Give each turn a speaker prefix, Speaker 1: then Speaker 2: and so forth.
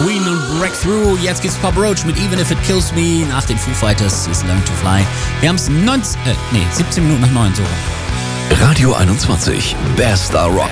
Speaker 1: Queen und Breakthrough. Jetzt gibt's Pop Roach mit Even If It Kills Me. Nach den Foo Fighters ist Learn to Fly. Wir haben es 17 Minuten nach 9 so.
Speaker 2: Radio 21, Bester Rock